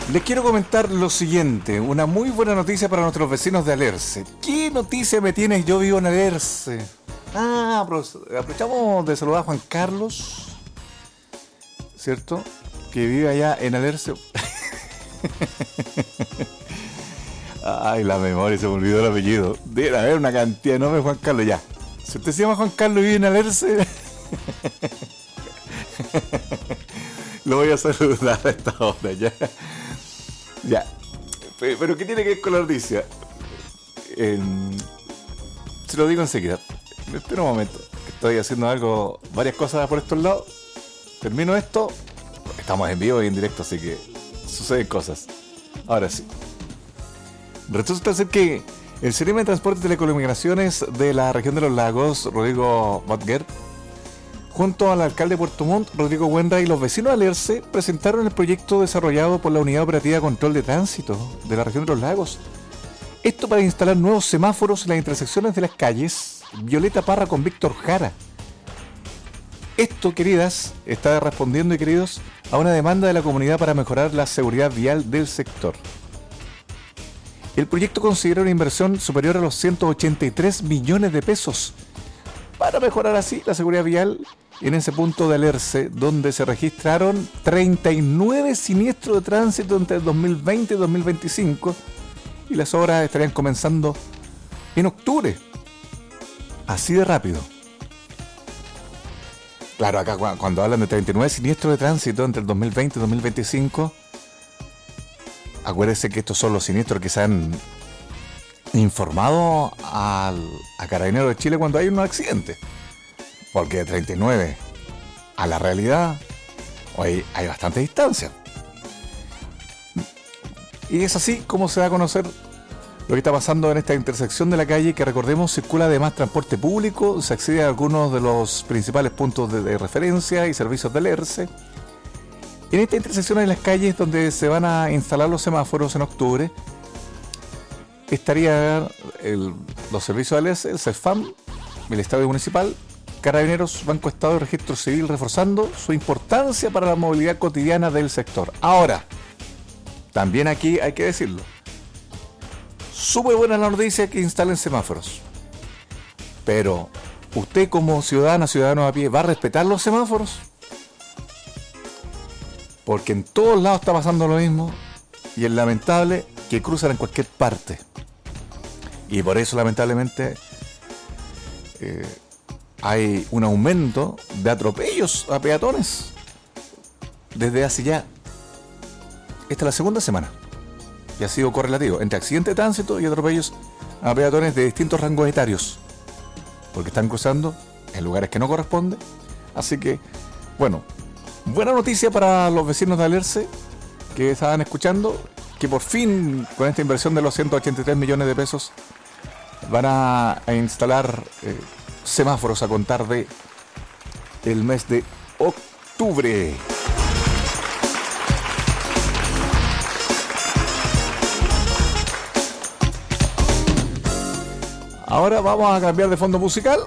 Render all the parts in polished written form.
Les quiero comentar lo siguiente, una muy buena noticia para nuestros vecinos de Alerce. ¿Qué noticia me tienes? Yo vivo en Alerce. Aprovechamos de saludar a Juan Carlos, ¿cierto? Que vive allá en Alerce. Ay, la memoria, se me olvidó el apellido. Debe haber una cantidad enorme de Juan Carlos, ya. Si usted se llama Juan Carlos y vive en Alerce, lo voy a saludar a esta hora, ya. Ya. Pero ¿qué tiene que ver con la noticia? Se lo digo enseguida. Espera un momento. Estoy haciendo varias cosas por estos lados. Termino esto. Estamos en vivo y en directo, así que suceden cosas. Ahora sí. Resulta ser que el Seremi de Transporte y Telecomunicaciones de la región de los lagos, Rodrigo Botger, junto al alcalde de Puerto Montt, Rodrigo Huenra, y los vecinos de Alerce, presentaron el proyecto desarrollado por la Unidad Operativa de Control de Tránsito de la región de los lagos. Esto para instalar nuevos semáforos en las intersecciones de las calles Violeta Parra con Víctor Jara. Esto, queridas, está respondiendo, y queridos, a una demanda de la comunidad para mejorar la seguridad vial del sector. El proyecto considera una inversión superior a los 183 millones de pesos para mejorar así la seguridad vial en ese punto de Alerce, donde se registraron 39 siniestros de tránsito entre el 2020 y 2025, y las obras estarían comenzando en octubre. Así de rápido. Claro, acá cuando hablan de 39 siniestros de tránsito entre el 2020 y 2025, acuérdense que estos son los siniestros que se han informado a Carabineros de Chile cuando hay un accidente. Porque de 39 a la realidad hay bastante distancia. Y es así como se da a conocer lo que está pasando en esta intersección de la calle, que, recordemos, circula además transporte público, se accede a algunos de los principales puntos de referencia y servicios del ERCE. En esta intersección de las calles donde se van a instalar los semáforos en octubre, estarían los servicios del ERCE, el CEFAM, el Estado Municipal, Carabineros, Banco Estado y Registro Civil, reforzando su importancia para la movilidad cotidiana del sector. Ahora, también aquí hay que decirlo, súper buena la noticia que instalen semáforos, pero usted como ciudadano a pie, ¿va a respetar los semáforos? Porque en todos lados está pasando lo mismo, y es lamentable que cruzan en cualquier parte. Y por eso, lamentablemente, hay un aumento de atropellos a peatones desde hace ya, esta es la segunda semana, y ha sido correlativo entre accidentes de tránsito y atropellos a peatones de distintos rangos etarios, porque están cruzando en lugares que no corresponden. Así que, bueno, buena noticia para los vecinos de Alerce que estaban escuchando, que por fin, con esta inversión de los 183 millones de pesos, van a instalar semáforos a contar de el mes de octubre. Ahora vamos a cambiar de fondo musical.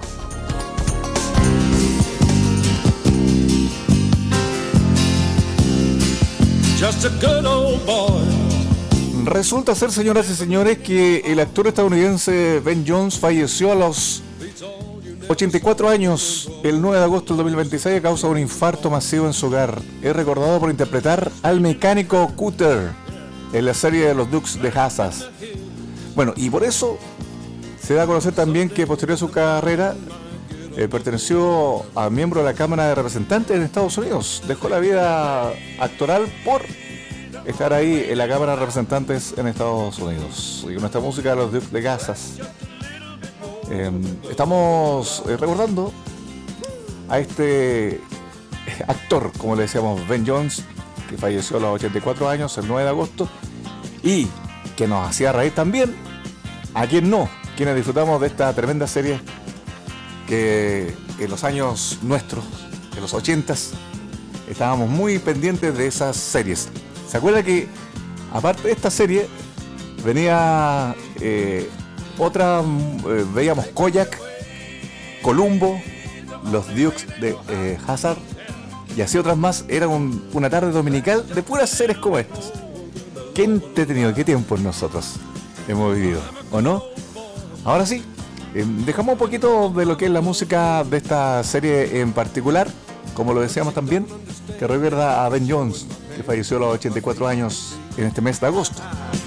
Just a good old boy. Resulta ser, señoras y señores, que el actor estadounidense Ben Jones falleció a los 84 años el 9 de agosto del 2026 a causa de un infarto masivo en su hogar. Es recordado por interpretar al mecánico Cutter en la serie de los Dukes de Hazzard. Bueno, y por eso se da a conocer también que posterior a su carrera perteneció a miembro de la Cámara de Representantes en Estados Unidos. Dejó la vida actoral por estar ahí en la Cámara de Representantes en Estados Unidos. Y con esta música de los Dukes de Hazzard, estamos recordando a este actor, como le decíamos, Ben Jones, que falleció a los 84 años el 9 de agosto y que nos hacía reír también. ¿A quién no? Quienes disfrutamos de esta tremenda serie que en los años nuestros, en los 80s, estábamos muy pendientes de esas series. ¿Se acuerda que aparte de esta serie venía otra? Veíamos Kojak, Columbo, los Dukes de Hazzard y así otras más. Era una tarde dominical de puras series como estas. Qué entretenido, qué tiempos nosotros hemos vivido, ¿o no? Ahora sí, dejamos un poquito de lo que es la música de esta serie en particular, como lo decíamos también, que recuerda a Ben Jones, que falleció a los 84 años en este mes de agosto.